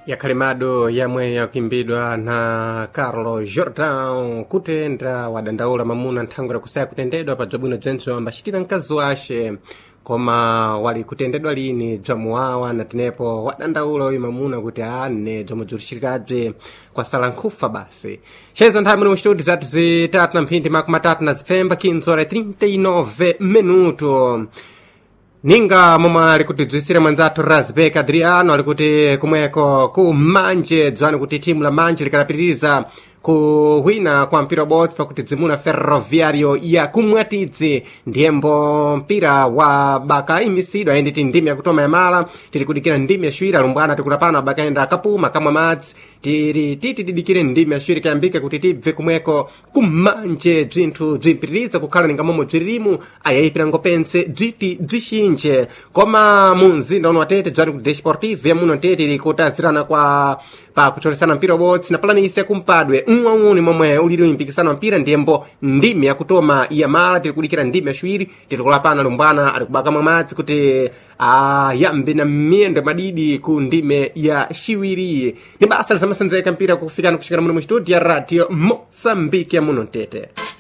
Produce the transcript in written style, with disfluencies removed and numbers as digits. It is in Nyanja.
yakhalimado yamwe yakuimbidwa na Carlo Jordão kutenda wadandaula mamuna nthangwera kusaya kutendedwa pa bzabwino bzentso ambacitira mkazi wace koma wali kutendedwa lini bzamuwawa na tenepo wadandaula uyu mamuna kuti ane bzamudzulixirikabze kwasala nkhufa basi chezo nthawi muno mustudi zati zitatu na mphindi makumi atatu na zifemba 15:39 minuto ninga momwe ali kutidzwisira mwanzathu Razbek Adriano ali kuti kumweko ku manje dzwani kuti timu la manje likalapitiriza kuwina kwa mpira wabodzi pakuti dzimuna Ferroviario ya kumwatidzi ndiyembo mpira wa baka imisidwa ayenditi ndimi yakutoma yamala tiri kudikira ndimi yaciwiri alumbwana tikulapana bakaenda akapuma kamwa madzi tidikire ndimi yaciwiri kayambike kuti tibve kumweko kumanje bzinthu bzimpitiriza kukhala ninga momwe bziririmu ayayipira ngopense bziti bzixinje koma mu mzinda uno watete dzwani kuti Desportivo yamuno tete ili kutazirana kwa pakuchoresana mpira wabodzi na planise kumpadwe umwe momwe uliri mpikisano wa mpira ndiyembo ndimi yakutoma yamala tiri kudikira ndimi yaciwiri tiri kulapana lumbwana ali kubaka mwamadzi kuti yambe na miyendo madidi ku ndime ya ciwiri ni basa lisamasenzeka mpira kufikana kuchikana muno mu studio ya radio Mozambique yamuno tete.